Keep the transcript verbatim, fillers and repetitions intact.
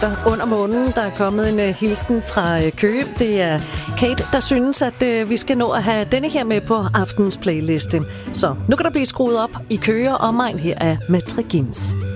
Under månen, der er kommet en uh, hilsen fra uh, Køge. Det er Kate, der synes, at uh, vi skal nå at have denne her med på aftens playliste. Så nu kan der blive skruet op i Køge og omegn. Her er Maitre Gims.